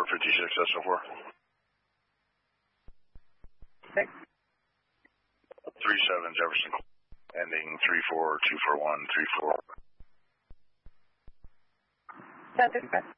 56 SO4. 6. 37 Jefferson, ending 34241, 34. That's it.